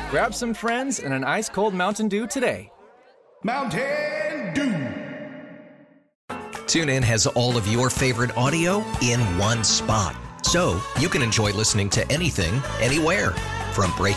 Grab some friends and an ice-cold Mountain Dew today. Mountain Dew. TuneIn has all of your favorite audio in one spot. So you can enjoy listening to anything, anywhere. From breaking